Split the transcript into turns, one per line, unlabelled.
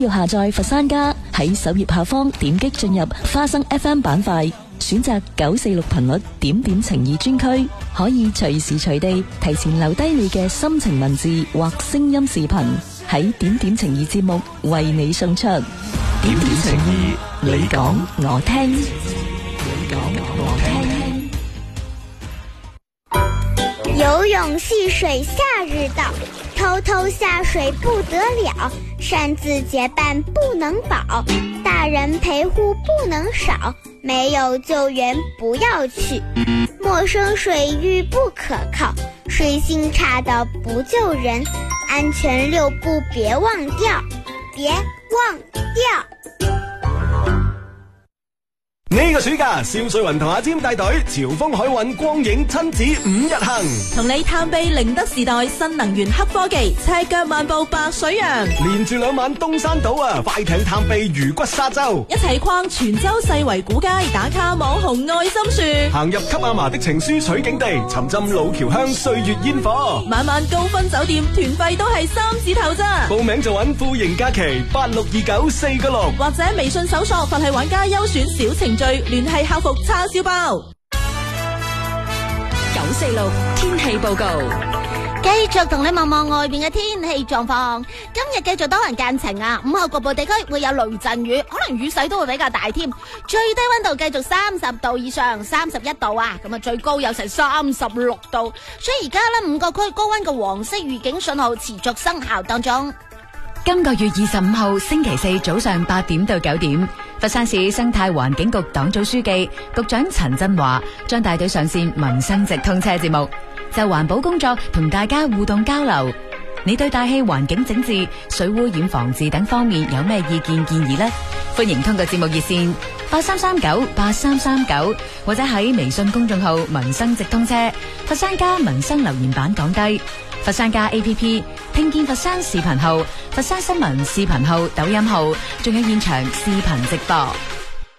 要下載佛山家，喺首頁下方點擊進入花生 FM 板塊，選擇946頻率點點情意專區，可以隨時隨地提前留低你嘅心情文字或聲音視頻，喺點點情意節目為你送出。點點情意，你講我聽。你講我
聽。游泳戏水夏日到，偷偷下水不得了，擅自结伴不能保，大人陪护不能少，没有救援不要去，陌生水域不可靠，水性差的不救人，安全6步别忘掉，别忘掉。
呢個暑假，蕭瑞雲同阿占帶隊潮豐海運光影親子5日行，
同你探秘寧德時代新能源黑科技，赤腳漫步白水洋，
連住2晚東山島啊，快艇探秘魚骨沙洲，
一齊逛泉州世圍古街，打卡網紅愛心樹，
行入給阿嫲的情書取景地，沉浸老橋香歲月煙火，
晚晚高分酒店，團費都係3字頭咋。
報名就揾富盈假期862946，
或者微信搜索佛系玩家優選小程序，聯繫客服叉燒包。
946天氣報告，
繼續同你望望外邊嘅天氣狀況。今日繼續多雲間晴啊，午後局部地區會有雷陣雨，可能雨勢都會比較大添。最低溫度繼續30度以上，31度啊，咁啊最高有成36度。所以而家呢5個區高溫嘅黃色預警信號持續生效當中。
今個月25號星期四早上8點到9點，佛山市生態環境局黨組書記、局長陳振華將帶隊上線民生直通車節目，就環保工作同大家互動交流。你對大氣環境整治、水污染防治等方面有咩意見建議呢？歡迎通過節目熱線83398339或者喺微信公眾號民生直通車、佛山家民生留言板講低。佛山家 APP、聽見佛山視頻號、佛山新聞視頻號、抖音號，仲有現場視頻直播。